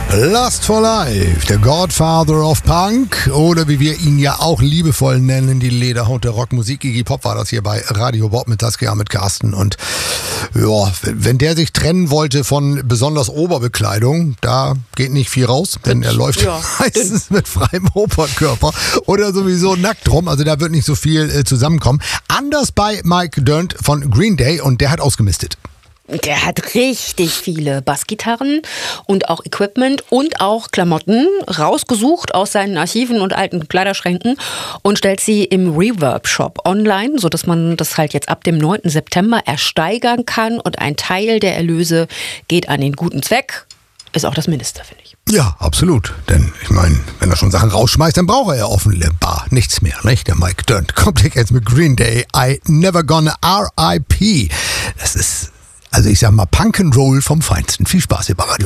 Lust for Life, der Godfather of Punk oder wie wir ihn ja auch liebevoll nennen, die Lederhaut der Rockmusik. Iggy Pop war das hier bei Radio Bob mit Saskia, mit Carsten. Und ja, wenn der sich trennen wollte von besonders Oberbekleidung, da geht nicht viel raus, denn er läuft meistens mit freiem Oberkörper oder sowieso nackt rum. Also da wird nicht so viel zusammenkommen. Anders bei Mike Dirnt von Green Day und der hat ausgemistet. Der hat richtig viele Bassgitarren und auch Equipment und auch Klamotten rausgesucht aus seinen Archiven und alten Kleiderschränken und stellt sie im Reverb-Shop online, sodass man das halt jetzt ab dem 9. September ersteigern kann und ein Teil der Erlöse geht an den guten Zweck. Ist auch das Mindeste, finde ich. Ja, absolut. Denn ich meine, wenn er schon Sachen rausschmeißt, dann braucht er ja offenbar nichts mehr, nicht? Der Mike Dirnt kommt jetzt mit Green Day, I Never Gonna R.I.P. Das ist, also ich sag mal, Punk'n'Roll vom Feinsten. Viel Spaß hier bei Radio.